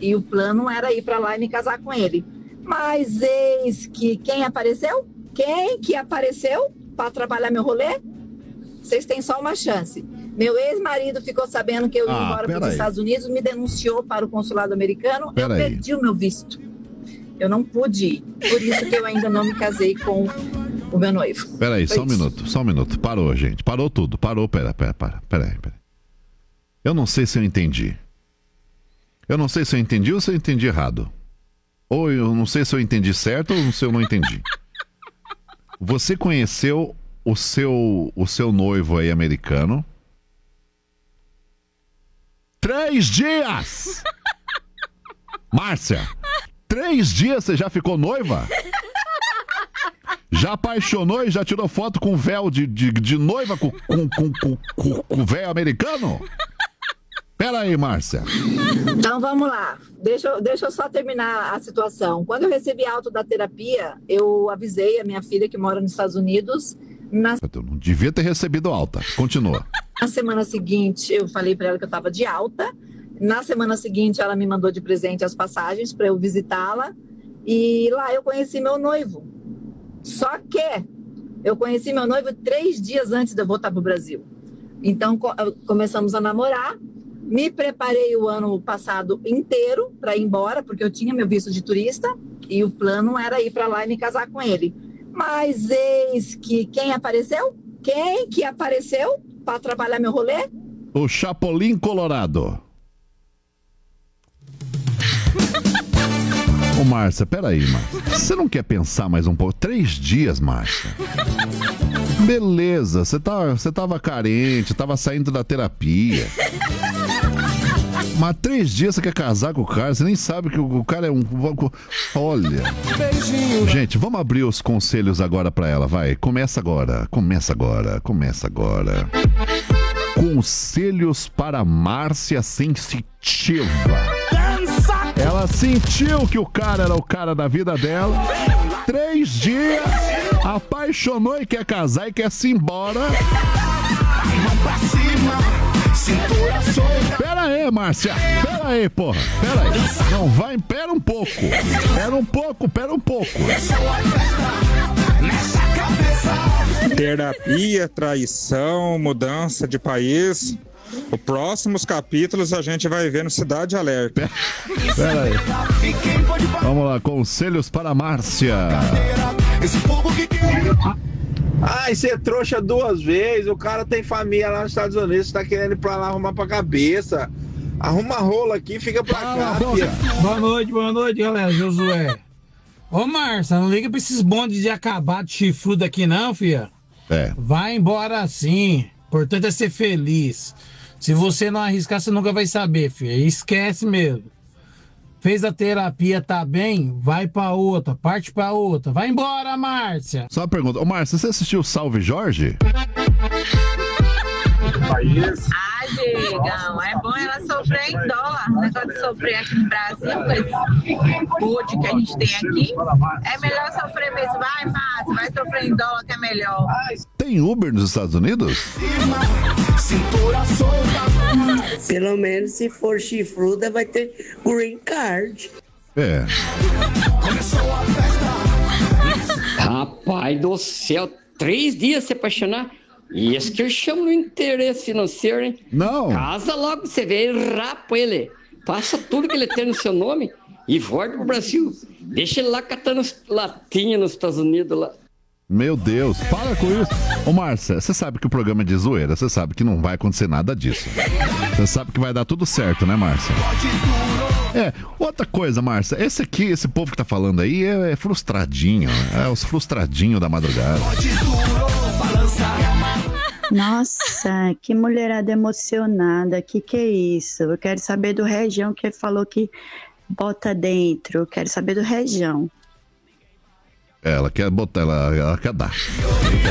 E o plano era ir para lá e me casar com ele. Mas eis que quem apareceu? Quem que apareceu para atrapalhar meu rolê? Vocês têm só uma chance. Meu ex-marido ficou sabendo que eu ia embora para os Estados Unidos, me denunciou para o consulado americano, eu perdi o meu visto. Eu não pude ir. Por isso que eu ainda não me casei com o meu noivo. Peraí, só um minuto. Parou, gente. Parou tudo. Peraí. Eu não sei se eu entendi. Eu não sei se eu entendi ou se eu entendi errado. Ou eu não sei se eu entendi certo ou se eu não entendi. Você conheceu o seu noivo aí americano 3 dias! Márcia, 3 dias você já ficou noiva? Já apaixonou e já tirou foto com véu de noiva com véu americano? Pera aí, Márcia. Então vamos lá. Deixa eu só terminar a situação. Quando eu recebi alta da terapia, eu avisei a minha filha que mora nos Estados Unidos. Eu não devia ter recebido alta. Continua. Na semana seguinte, eu falei para ela que eu estava de alta. Na semana seguinte, ela me mandou de presente as passagens para eu visitá-la. E lá eu conheci meu noivo. Só que eu conheci meu noivo 3 dias antes de eu voltar para o Brasil. Então começamos a namorar. Me preparei o ano passado inteiro para ir embora, porque eu tinha meu visto de turista. E o plano era ir para lá e me casar com ele. Mas eis que quem apareceu? Quem que apareceu para atrapalhar meu rolê? O Chapolin Colorado. Ô, Márcia, peraí, Márcia. Você não quer pensar mais um pouco? 3 dias, Márcia. Beleza, você tava carente, tava saindo da terapia. Mas 3 dias você quer casar com o cara, você nem sabe que o cara é um... Olha. Gente, vamos abrir os conselhos agora pra ela, vai. Começa agora. Conselhos para Márcia Sensitiva. Ela sentiu que o cara era o cara da vida dela. 3 dias, apaixonou e quer casar e quer se embora. Pera aí, Márcia. Pera aí, porra. Pera aí. Não vai, pera um pouco. Pera um pouco. Terapia, traição, mudança de país. Os próximos capítulos a gente vai ver no Cidade Alerta. Pera aí. Vamos lá, conselhos para Márcia. Ai, você é trouxa 2 vezes. O cara tem família lá nos Estados Unidos, tá querendo ir pra lá arrumar pra cabeça. Arruma rola aqui, fica pra cá, filha. Boa noite, galera. Josué. Ô, Márcia, não liga pra esses bondes de acabado chifrudo aqui, não, filha. Vai embora assim. Importante é ser feliz. Se você não arriscar, você nunca vai saber, filha. Esquece mesmo. Fez a terapia, tá bem? Vai pra outra, parte pra outra. Vai embora, Márcia. Só uma pergunta. Ô, Márcia, você assistiu Salve Jorge? Diegão, é bom ela sofrer em dólar. O negócio de sofrer aqui no Brasil, com esse boot que a gente tem aqui, é melhor sofrer mesmo. Vai, Márcia, vai sofrer em dólar que é melhor. Tem Uber nos Estados Unidos? Pelo menos se for chifruda vai ter green card. Rapaz do céu, 3 dias se apaixonar? Isso que eu chamo de interesse financeiro, hein? Não. Casa logo, você vê, rapa ele. Passa tudo que ele tem no seu nome e volta pro Brasil. Deixa ele lá catando latinha nos Estados Unidos lá. Meu Deus, para com isso. Ô, Márcia, você sabe que o programa é de zoeira, você sabe que não vai acontecer nada disso. Você sabe que vai dar tudo certo, né, Márcia? Outra coisa, Márcia, esse povo que tá falando aí é frustradinho, é os frustradinhos da madrugada. Nossa, que mulherada emocionada, que é isso? Eu quero saber do Região, que ele falou que bota dentro, eu quero saber do Região. Ela quer botar, ela quer dar.